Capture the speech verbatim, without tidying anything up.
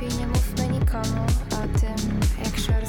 lepiej nie mówmy nikomu o tym, jak szoruje